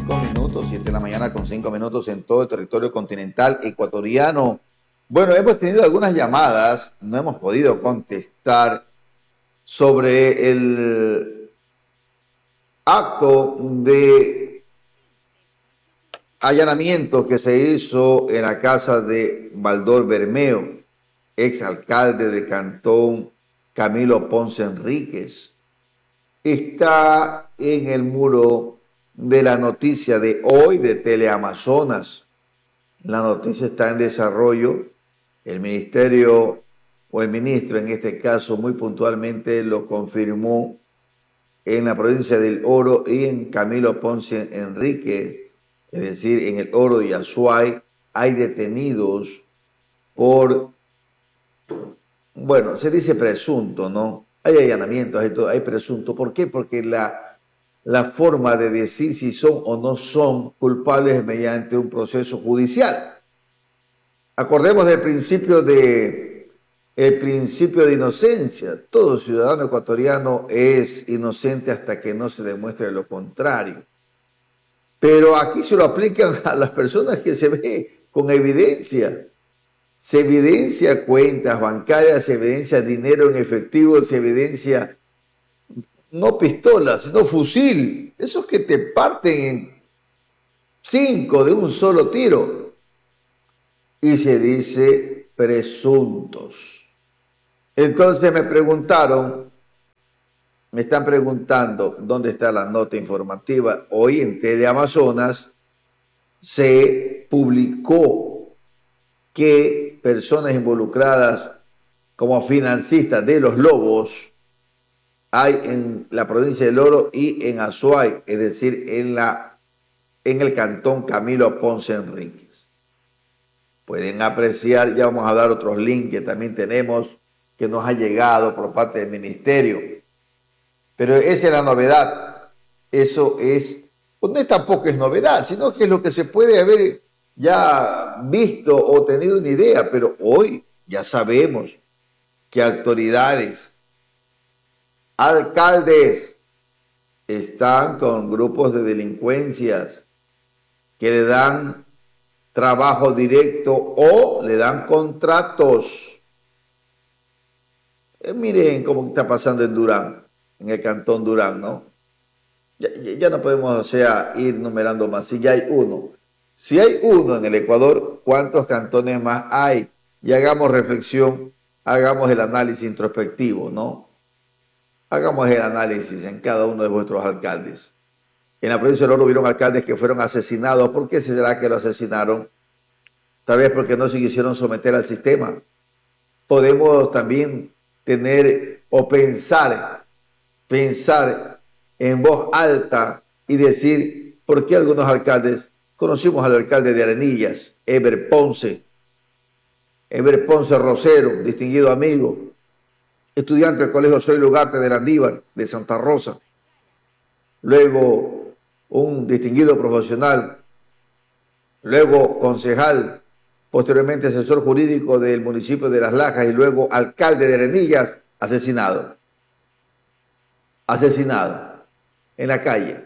5 minutos, 7 de la mañana con 5 minutos en todo el territorio continental ecuatoriano. Bueno, hemos tenido algunas llamadas, no hemos podido contestar sobre el acto de allanamiento que se hizo en la casa de Baldor Bermeo, exalcalde del cantón Camilo Ponce Enríquez. Está en el muro de la noticia de hoy de Teleamazonas. La noticia está en desarrollo. El ministerio o el ministro en este caso muy puntualmente lo confirmó en la provincia del Oro y en Camilo Ponce Enríquez, es decir, en el Oro y Azuay hay detenidos por, bueno, se dice presunto, ¿no? Hay allanamientos, hay presunto. ¿Por qué? Porque la forma de decir si son o no son culpables es mediante un proceso judicial. Acordemos del principio de inocencia. Todo ciudadano ecuatoriano es inocente hasta que no se demuestre lo contrario. Pero aquí se lo aplican a las personas que se ve con evidencia. Se evidencia cuentas bancarias, se evidencia dinero en efectivo, se evidencia no pistola, sino fusil. Esos que te parten en 5 de un solo tiro. Y se dice presuntos. Entonces me están preguntando dónde está la nota informativa. Hoy en Teleamazonas se publicó que personas involucradas como financistas de los Lobos hay en la provincia del Oro y en Azuay, es decir, en el cantón Camilo Ponce Enríquez. Pueden apreciar, ya vamos a dar otros links que también tenemos, que nos ha llegado por parte del ministerio. Pero esa es la novedad. Eso es, pues no tampoco es novedad, sino que es lo que se puede haber ya visto o tenido una idea, pero hoy ya sabemos que autoridades, alcaldes, están con grupos de delincuencias que le dan trabajo directo o le dan contratos. Miren cómo está pasando en Durán, en el cantón Durán, ¿no? Ya no podemos, o sea, ir numerando más. Si ya hay uno. Si hay uno en el Ecuador, ¿cuántos cantones más hay? Y hagamos reflexión, hagamos el análisis introspectivo, ¿no? Hagamos el análisis en cada uno de vuestros alcaldes. En la provincia del Oro hubieron alcaldes que fueron asesinados. ¿Por qué será que lo asesinaron? Tal vez porque no se quisieron someter al sistema. Podemos también tener o pensar en voz alta y decir por qué algunos alcaldes, conocimos al alcalde de Arenillas, Eber Ponce Rosero, distinguido amigo, estudiante del Colegio Soy Lugarte de Landívar, de Santa Rosa, luego un distinguido profesional, luego concejal, posteriormente asesor jurídico del municipio de Las Lajas y luego alcalde de Arenillas, asesinado en la calle.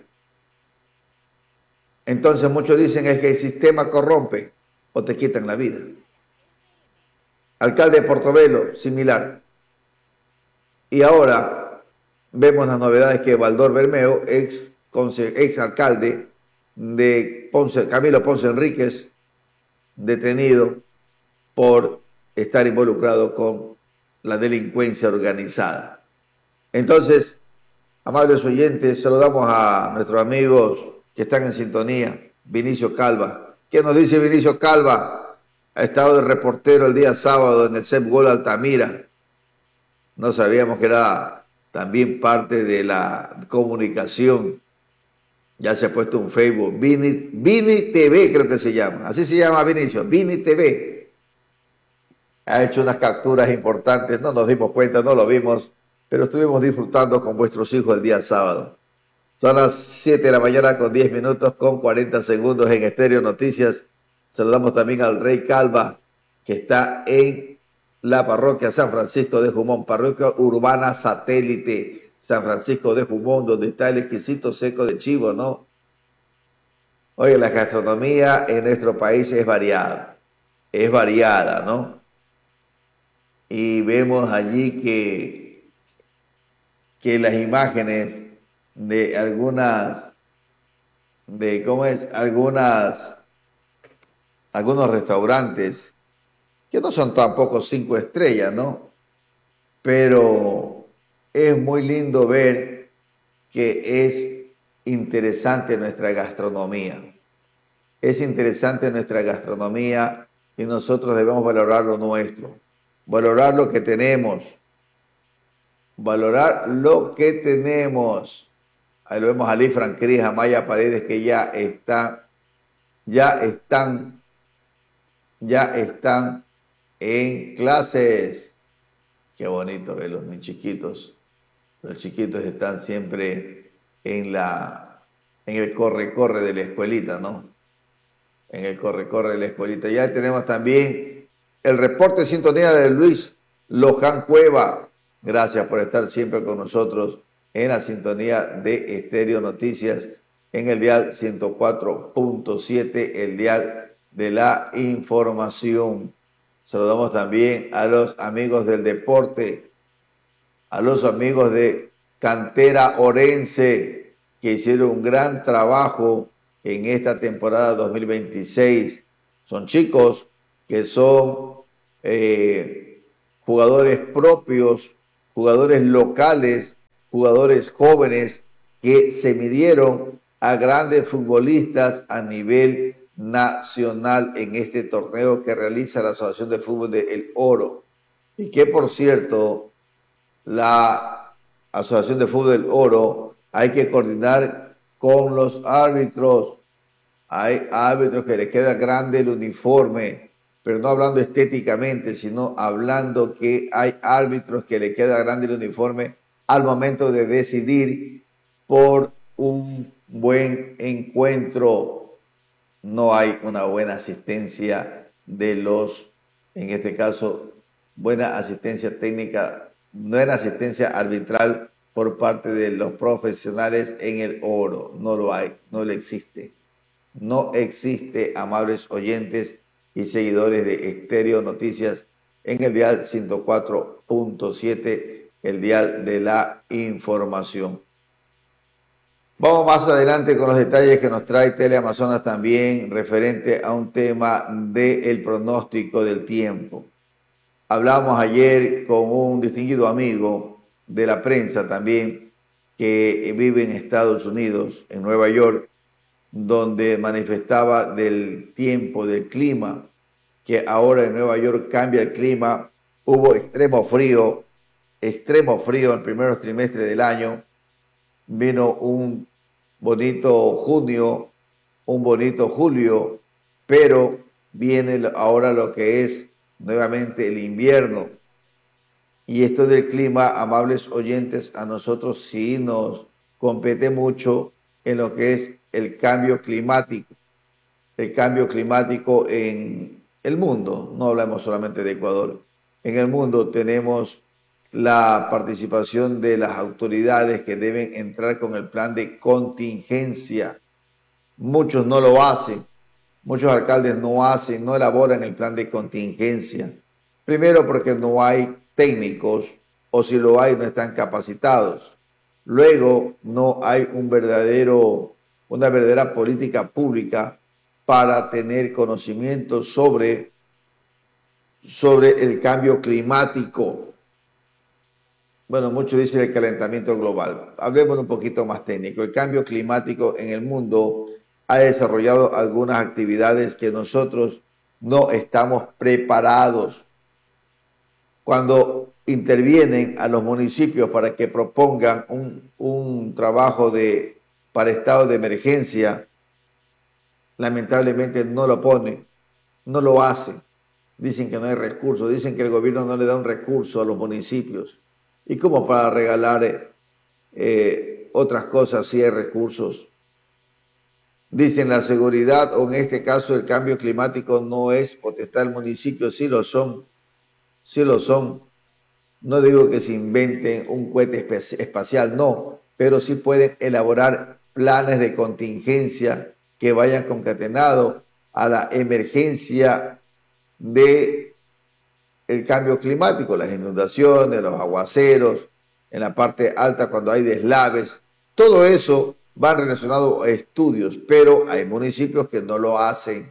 Entonces muchos dicen es que el sistema corrompe o te quitan la vida. Alcalde de Portobelo, similar. Y ahora vemos las novedades que Baldor Bermeo, ex alcalde de Camilo Ponce Enríquez, detenido por estar involucrado con la delincuencia organizada. Entonces, amables oyentes, saludamos a nuestros amigos que están en sintonía. Vinicio Calva. ¿Qué nos dice Vinicio Calva? Ha estado de reportero el día sábado en el CEP Gol Altamira. No sabíamos que era también parte de la comunicación. Ya se ha puesto un Facebook. Vini TV creo que se llama. Así se llama Vinicio. Vini TV. Ha hecho unas capturas importantes. No nos dimos cuenta, no lo vimos. Pero estuvimos disfrutando con vuestros hijos el día sábado. Son las 7 de la mañana con 10 minutos con 40 segundos en Estéreo Noticias. Saludamos también al Rey Calva, que está en la parroquia San Francisco de Jumón, parroquia urbana satélite San Francisco de Jumón, donde está el exquisito seco de chivo, ¿no? Oye, la gastronomía en nuestro país es variada, ¿no? Y vemos allí que las imágenes de algunas, de cómo es, algunos restaurantes, que no son tampoco 5 estrellas, ¿no? Pero es muy lindo ver que es interesante nuestra gastronomía. Es interesante nuestra gastronomía y nosotros debemos valorar lo nuestro, valorar lo que tenemos, valorar lo que tenemos. Ahí lo vemos a Lee Cris, a Maya Paredes, que ya están, ya están en clases. Qué bonito verlos, mis chiquitos. Los chiquitos están siempre en el corre-corre de la escuelita, ¿no? En el corre-corre de la escuelita. Ya tenemos también el reporte de sintonía de Luis Loján Cueva. Gracias por estar siempre con nosotros en la sintonía de Estéreo Noticias en el dial 104.7, el dial de la información. Saludamos también a los amigos del deporte, a los amigos de Cantera Orense, que hicieron un gran trabajo en esta temporada 2026. Son chicos que son jugadores propios, jugadores locales, jugadores jóvenes que se midieron a grandes futbolistas a nivel nacional en este torneo que realiza la Asociación de Fútbol de El Oro. Y que, por cierto, la Asociación de Fútbol del Oro hay que coordinar con los árbitros. Hay árbitros que les queda grande el uniforme, pero no hablando estéticamente, sino hablando que hay árbitros que les queda grande el uniforme al momento de decidir por un buen encuentro. No hay una buena asistencia en este caso, buena asistencia técnica, buena asistencia arbitral por parte de los profesionales en el oro. No lo hay, no le existe. No existe, amables oyentes y seguidores de Estéreo Noticias, en el dial 104.7, el dial de la información. Vamos más adelante con los detalles que nos trae Teleamazonas también referente a un tema del pronóstico del tiempo. Hablamos ayer con un distinguido amigo de la prensa también que vive en Estados Unidos, en Nueva York, donde manifestaba del tiempo, del clima, que ahora en Nueva York cambia el clima. Hubo extremo frío en el primer trimestre del año. Vino un bonito junio, un bonito julio, pero viene ahora lo que es nuevamente el invierno. Y esto del clima, amables oyentes, a nosotros sí nos compete mucho en lo que es el cambio climático en el mundo. No hablamos solamente de Ecuador. En el mundo tenemos la participación de las autoridades que deben entrar con el plan de contingencia. Muchos no lo hacen, muchos alcaldes no elaboran el plan de contingencia. Primero porque no hay técnicos, o si lo hay no están capacitados. Luego no hay una verdadera política pública para tener conocimiento sobre el cambio climático. Bueno, muchos dicen el calentamiento global. Hablemos un poquito más técnico. El cambio climático en el mundo ha desarrollado algunas actividades que nosotros no estamos preparados. Cuando intervienen a los municipios para que propongan un trabajo para estado de emergencia, lamentablemente no lo ponen, no lo hacen. Dicen que no hay recursos, dicen que el gobierno no le da un recurso a los municipios. Y como para regalar otras cosas si hay recursos. Dicen la seguridad, o en este caso el cambio climático, no es potestad del municipio, sí lo son. No digo que se inventen un cohete espacial, no, pero sí pueden elaborar planes de contingencia que vayan concatenados a la emergencia de el cambio climático, las inundaciones, los aguaceros, en la parte alta cuando hay deslaves, todo eso va relacionado a estudios, pero hay municipios que no lo hacen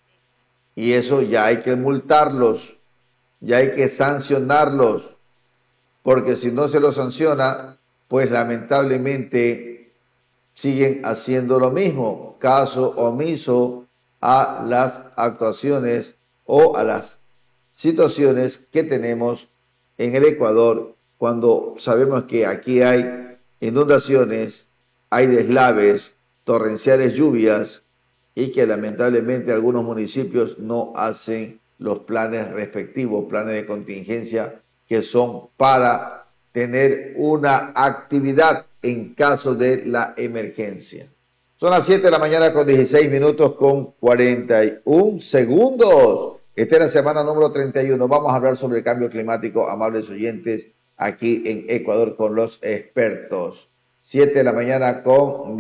y eso ya hay que multarlos, ya hay que sancionarlos, porque si no se los sanciona, pues lamentablemente siguen haciendo lo mismo, caso omiso a las actuaciones o a las situaciones que tenemos en el Ecuador cuando sabemos que aquí hay inundaciones, hay deslaves, torrenciales lluvias y que lamentablemente algunos municipios no hacen los planes respectivos, planes de contingencia que son para tener una actividad en caso de la emergencia. Son las 7 de la mañana con 16 minutos con 41 segundos. Esta es la semana número 31. Vamos a hablar sobre el cambio climático, amables oyentes, aquí en Ecuador con los expertos. 7 de la mañana con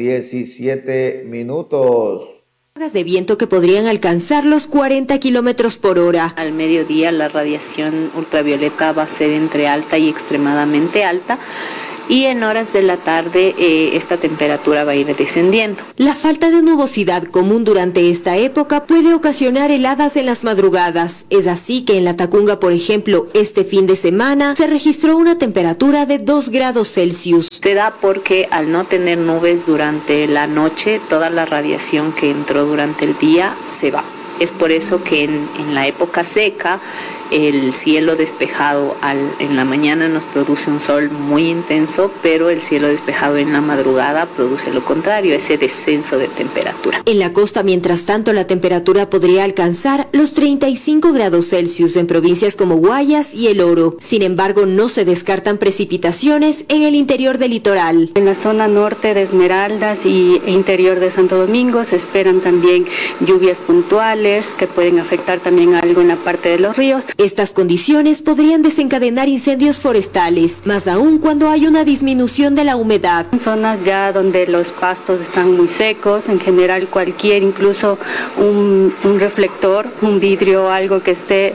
17 minutos. De viento que podrían alcanzar los 40 kilómetros por hora. Al mediodía la radiación ultravioleta va a ser entre alta y extremadamente alta. Y en horas de la tarde esta temperatura va a ir descendiendo. La falta de nubosidad común durante esta época puede ocasionar heladas en las madrugadas. Es así que en La Tacunga, por ejemplo, este fin de semana se registró una temperatura de 2 grados Celsius. Se da porque al no tener nubes durante la noche, toda la radiación que entró durante el día se va. Es por eso que en la época seca el cielo despejado en la mañana nos produce un sol muy intenso, pero el cielo despejado en la madrugada produce lo contrario, ese descenso de temperatura. En la costa, mientras tanto, la temperatura podría alcanzar los 35 grados Celsius en provincias como Guayas y El Oro. Sin embargo, no se descartan precipitaciones en el interior del litoral. En la zona norte de Esmeraldas e interior de Santo Domingo se esperan también lluvias puntuales que pueden afectar también algo en la parte de los ríos. Estas condiciones podrían desencadenar incendios forestales, más aún cuando hay una disminución de la humedad. En zonas ya donde los pastos están muy secos, en general cualquier, incluso un reflector, un vidrio, algo que esté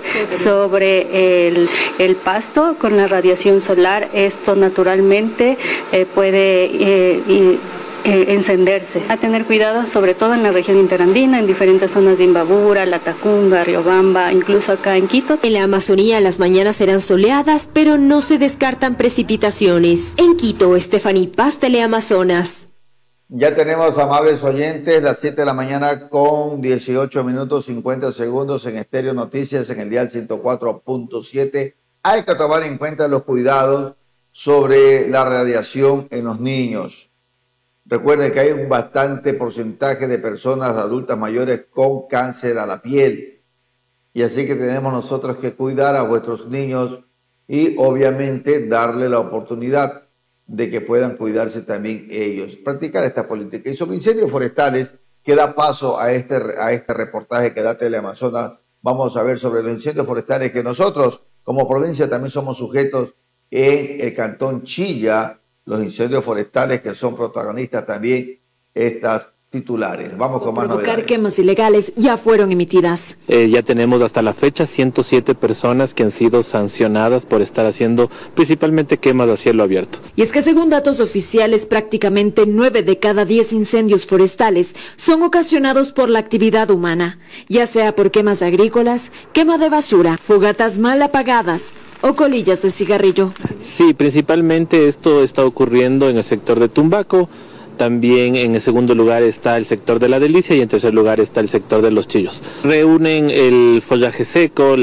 sobre el pasto con la radiación solar, esto naturalmente puede encenderse. A tener cuidado sobre todo en la región interandina, en diferentes zonas de Imbabura, La Tacunga, Riobamba, incluso acá en Quito. En la Amazonía las mañanas serán soleadas, pero no se descartan precipitaciones. En Quito, Stephanie Paz, Teleamazonas. Ya tenemos, amables oyentes, las 7 de la mañana con 18 minutos 50 segundos en Estéreo Noticias en el dial 104.7. Hay que tomar en cuenta los cuidados sobre la radiación en los niños. Recuerden que hay un bastante porcentaje de personas adultas mayores con cáncer a la piel. Y así que tenemos nosotros que cuidar a vuestros niños y obviamente darle la oportunidad de que puedan cuidarse también ellos. Practicar esta política. Y sobre incendios forestales, que da paso a este reportaje que da Teleamazonas, vamos a ver sobre los incendios forestales que nosotros como provincia también somos sujetos en el cantón Chilla, los incendios forestales que son protagonistas también estas titulares. Vamos con más novedades. Quemas ilegales ya fueron emitidas. Ya tenemos hasta la fecha 107 personas que han sido sancionadas por estar haciendo principalmente quemas a cielo abierto. Y es que según datos oficiales, prácticamente 9 de cada 10 incendios forestales son ocasionados por la actividad humana, ya sea por quemas agrícolas, quema de basura, fogatas mal apagadas o colillas de cigarrillo. Sí, principalmente esto está ocurriendo en el sector de Tumbaco. También en el segundo lugar está el sector de La Delicia y en tercer lugar está el sector de Los Chillos. Reúnen el follaje seco,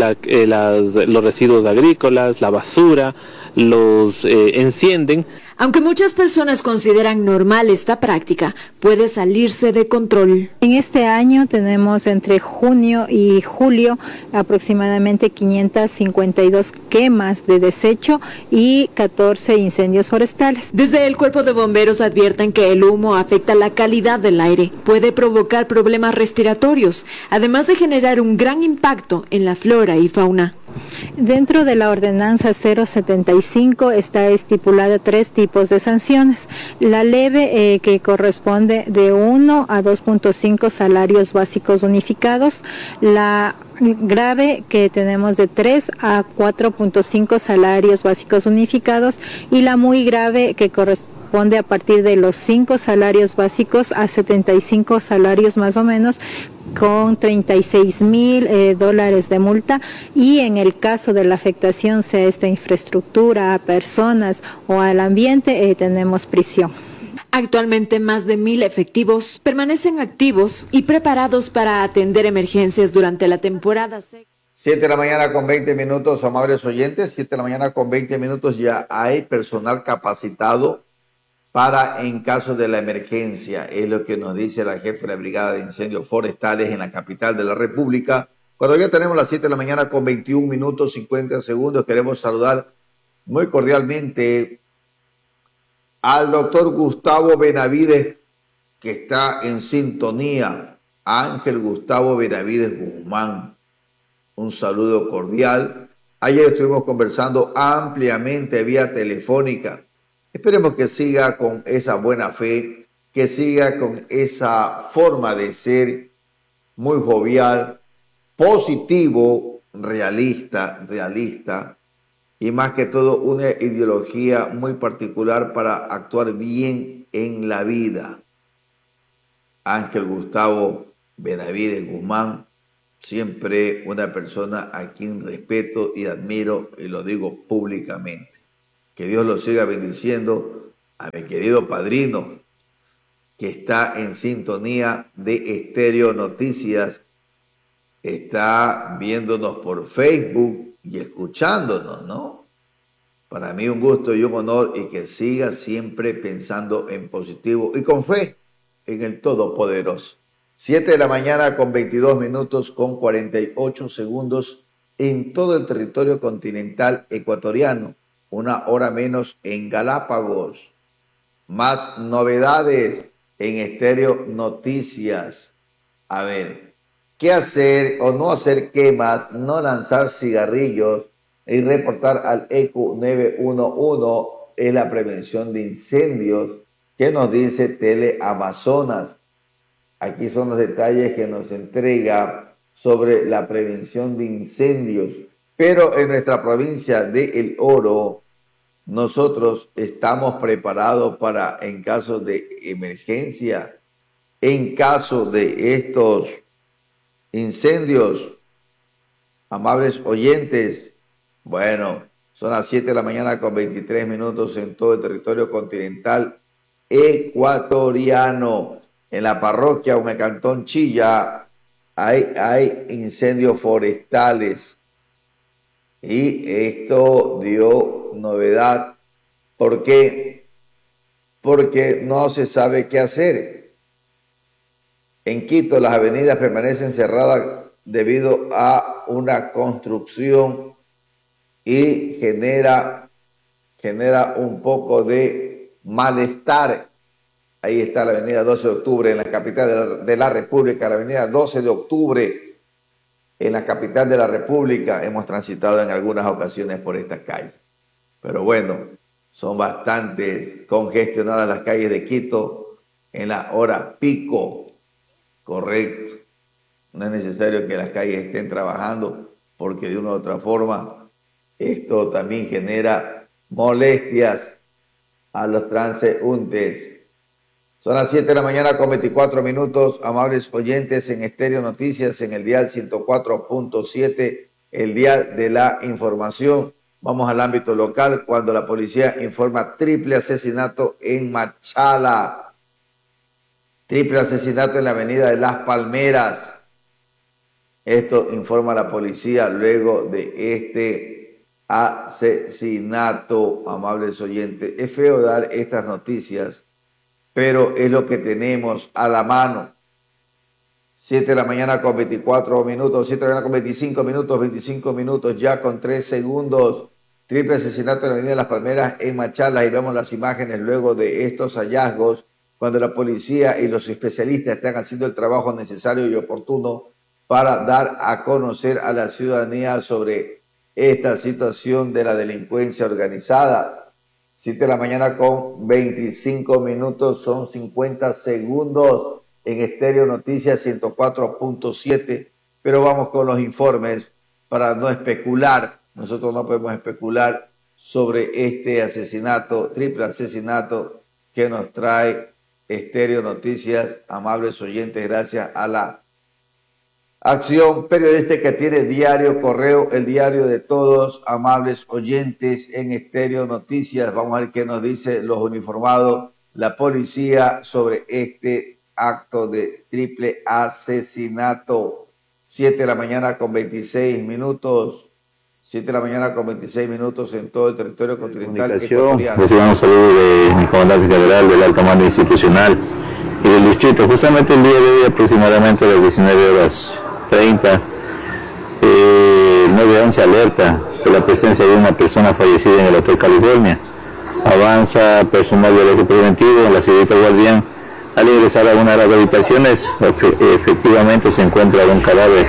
los residuos agrícolas, la basura, los encienden. Aunque muchas personas consideran normal esta práctica, puede salirse de control. En este año tenemos entre junio y julio aproximadamente 552 quemas de desecho y 14 incendios forestales. Desde el Cuerpo de Bomberos advierten que el humo afecta la calidad del aire, puede provocar problemas respiratorios, además de generar un gran impacto en la flora y fauna. Dentro de la ordenanza 075 está estipulada 3 tipos de sanciones. La leve, que corresponde de 1 a 2.5 salarios básicos unificados. La grave, que tenemos de 3 a 4.5 salarios básicos unificados. Y la muy grave, que corresponde a partir de los 5 salarios básicos a 75 salarios más o menos, con $36,000 de multa, y en el caso de la afectación, sea esta infraestructura, a personas o al ambiente, tenemos prisión. Actualmente más de 1,000 efectivos permanecen activos y preparados para atender emergencias durante la temporada seca. 7 de la mañana con 20 minutos, amables oyentes, 7 de la mañana con 20 minutos, ya hay personal capacitado para en caso de la emergencia, es lo que nos dice la jefe de la Brigada de Incendios Forestales en la capital de la República. Cuando ya tenemos las 7 de la mañana con 21 minutos 50 segundos, queremos saludar muy cordialmente al doctor Gustavo Benavides, que está en sintonía, Ángel Gustavo Benavides Guzmán. Un saludo cordial. Ayer estuvimos conversando ampliamente vía telefónica. Esperemos que siga con esa buena fe, que siga con esa forma de ser muy jovial, positivo, realista, y más que todo una ideología muy particular para actuar bien en la vida. Ángel Gustavo Benavides Guzmán, siempre una persona a quien respeto y admiro, y lo digo públicamente. Que Dios lo siga bendiciendo a mi querido padrino, que está en sintonía de Estéreo Noticias, está viéndonos por Facebook y escuchándonos, ¿no? Para mí un gusto y un honor, y que siga siempre pensando en positivo y con fe en el Todopoderoso. 7 de la mañana con 22 minutos con 48 segundos en todo el territorio continental ecuatoriano. 1 hora menos en Galápagos. Más novedades en Estéreo Noticias. A ver, ¿qué hacer o no hacer quemas, no lanzar cigarrillos y reportar al ECU 911 es la prevención de incendios que nos dice Teleamazonas? Aquí son los detalles que nos entrega sobre la prevención de incendios. Pero en nuestra provincia de El Oro, nosotros estamos preparados para, en caso de emergencia, en caso de estos incendios, amables oyentes. Bueno, son las 7 de la mañana con 23 minutos en todo el territorio continental ecuatoriano. En la parroquia Humecantón Chilla hay incendios forestales. Y esto dio novedad. ¿Por qué? Porque no se sabe qué hacer. En Quito las avenidas permanecen cerradas debido a una construcción y genera un poco de malestar. Ahí está la avenida 12 de octubre en la capital de la República, la avenida 12 de octubre en la capital de la República. Hemos transitado en algunas ocasiones por esta calle. Pero bueno, son bastante congestionadas las calles de Quito en la hora pico. Correcto. No es necesario que las calles estén trabajando, porque de una u otra forma esto también genera molestias a los transeúntes. Son las 7 de la mañana con 24 minutos, amables oyentes, en Estéreo Noticias, en el dial 104.7, el dial de la información. Vamos al ámbito local, cuando la policía informa triple asesinato en Machala. Triple asesinato en la avenida de Las Palmeras. Esto informa la policía luego de este asesinato, amables oyentes. Es feo dar estas noticias, pero es lo que tenemos a la mano. 7 de la mañana con 24 minutos, 7 de la mañana con 25 minutos ya con 3 segundos. Triple asesinato en la avenida de Las Palmeras en Machala, y vemos las imágenes luego de estos hallazgos, cuando la policía y los especialistas están haciendo el trabajo necesario y oportuno para dar a conocer a la ciudadanía sobre esta situación de la delincuencia organizada. 7 de la mañana con 25 minutos, son 50 segundos en Estéreo Noticias 104.7, pero vamos con los informes para no especular. Nosotros no podemos especular sobre este asesinato, triple asesinato que nos trae Estéreo Noticias, amables oyentes, gracias a la acción periodística que tiene Diario Correo, el diario de todos, amables oyentes en Estéreo Noticias. Vamos a ver qué nos dice los uniformados, la policía, sobre este acto de triple asesinato. 7 de la mañana con 26 minutos. 7 de la mañana con 26 minutos en todo el territorio continental ecuatoriano. Recibamos saludos de mi comandante general del alto mando institucional y del distrito. Justamente el día de hoy, aproximadamente a las 19:30, el 911 alerta de la presencia de una persona fallecida en el Hotel California. Avanza personal del eje preventivo en la ciudadita Guardián. Al ingresar a una de las habitaciones, efectivamente se encuentra un cadáver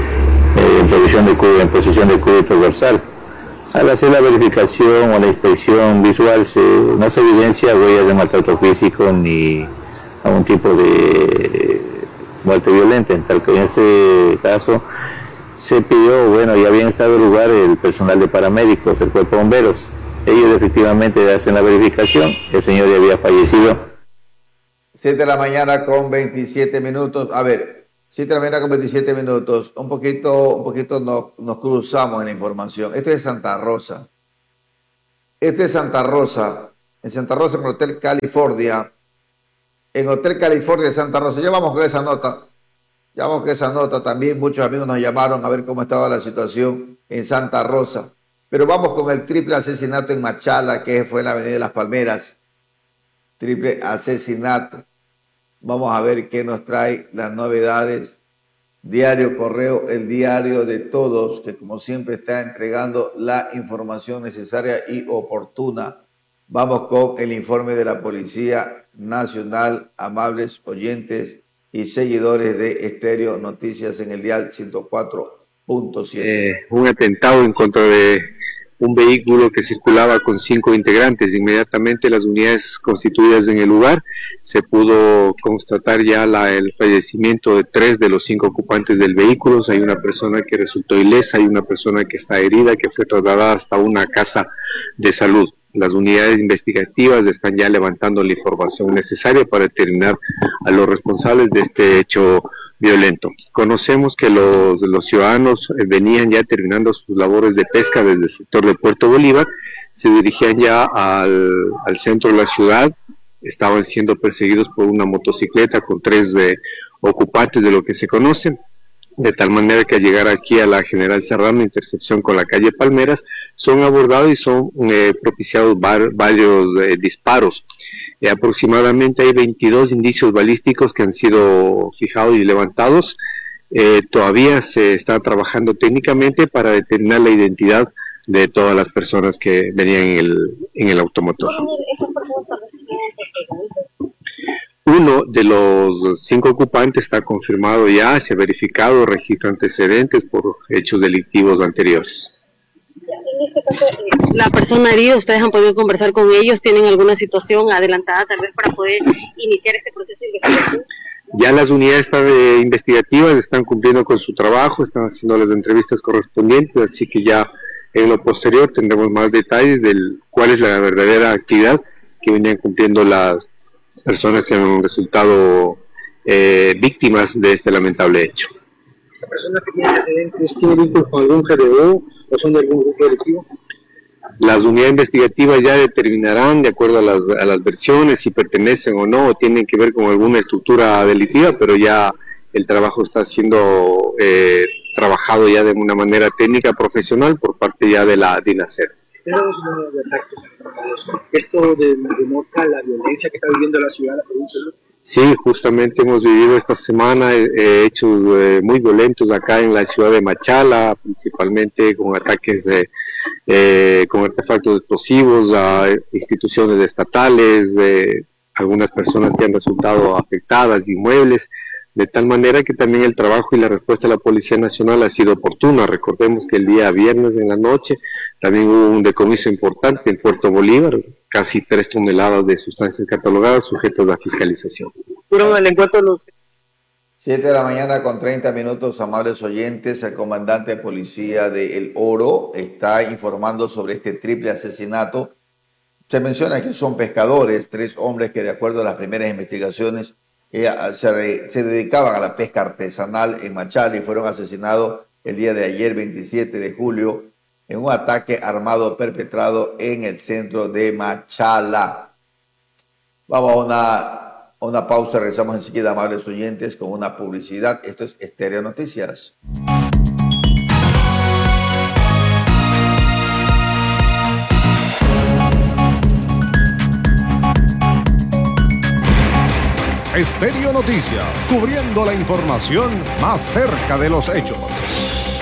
en posición de cúbito dorsal. Al hacer la verificación o la inspección visual, no se evidencia huellas de maltrato físico ni algún tipo de muerte violenta. En este caso se pidió, ya habían estado en lugar el personal de paramédicos del cuerpo de bomberos. Ellos efectivamente hacen la verificación, el señor ya había fallecido. 7 de la mañana con 27 minutos. A ver, 7 de la mañana con 27 minutos. Un poquito nos cruzamos en la información. Este es Santa Rosa. En Santa Rosa, en el Hotel California. En Hotel California de Santa Rosa. Ya vamos con esa nota. También muchos amigos nos llamaron a ver cómo estaba la situación en Santa Rosa. Pero vamos con el triple asesinato en Machala, que fue en la Avenida de las Palmeras. Triple asesinato. Vamos a ver qué nos trae las novedades. Diario Correo, el diario de todos, que como siempre está entregando la información necesaria y oportuna. Vamos con el informe de la Policía Nacional, amables oyentes y seguidores de Estéreo Noticias en el dial 104.7. Un atentado en contra de un vehículo que circulaba con 5 integrantes. Inmediatamente las unidades constituidas en el lugar se pudo constatar ya el fallecimiento de 3 de los 5 ocupantes del vehículo. Hay una persona que resultó ilesa, hay una persona que está herida, que fue trasladada hasta una casa de salud. Las unidades investigativas están ya levantando la información necesaria para determinar a los responsables de este hecho violento. Conocemos que los ciudadanos venían ya terminando sus labores de pesca desde el sector de Puerto Bolívar, se dirigían ya al centro de la ciudad, estaban siendo perseguidos por una motocicleta con 3 ocupantes de lo que se conocen, de tal manera que al llegar aquí a la General Serrano, intersección con la calle Palmeras, son abordados y son propiciados varios disparos. Aproximadamente hay 22 indicios balísticos que han sido fijados y levantados. Todavía se está trabajando técnicamente para determinar la identidad de todas las personas que venían en el automotor. Uno de los 5 ocupantes está confirmado ya, se ha verificado registro antecedentes por hechos delictivos anteriores. En este caso, la persona herida, ¿ustedes han podido conversar con ellos? ¿Tienen alguna situación adelantada tal vez para poder iniciar este proceso de investigación? Ya las unidades investigativas están cumpliendo con su trabajo, están haciendo las entrevistas correspondientes, así que ya en lo posterior tendremos más detalles de cuál es la verdadera actividad que venían cumpliendo las personas que han resultado víctimas de este lamentable hecho. ¿La persona que tiene antecedentes tiene vínculos con algún GDO o son de algún grupo delictivo? Las unidades investigativas ya determinarán, de acuerdo a las versiones, si pertenecen o no, o tienen que ver con alguna estructura delictiva, pero ya el trabajo está siendo trabajado ya de una manera técnica profesional por parte ya de la DINASED. Tenemos un número de ataques armados. ¿Esto denota la violencia que está viviendo la ciudad, la provincia? Sí, justamente hemos vivido esta semana hechos muy violentos acá en la ciudad de Machala, principalmente con ataques con artefactos explosivos a instituciones estatales, algunas personas que han resultado afectadas, inmuebles. de tal manera que también el trabajo y la respuesta de la Policía Nacional ha sido oportuna. Recordemos que el día viernes en la noche también hubo un decomiso importante en Puerto Bolívar, casi 3 toneladas de sustancias catalogadas sujetas a fiscalización. El encuentro los 7 de la mañana con 30 minutos, amables oyentes. El comandante de policía de El Oro está informando sobre este triple asesinato. Se menciona que son pescadores, 3 hombres que de acuerdo a las primeras investigaciones se dedicaban a la pesca artesanal en Machala y fueron asesinados el día de ayer, 27 de julio, en un ataque armado perpetrado en el centro de Machala. Vamos a una pausa, regresamos enseguida, amables oyentes, con una publicidad. Esto es Estéreo Noticias. Estéreo Noticias, cubriendo la información más cerca de los hechos.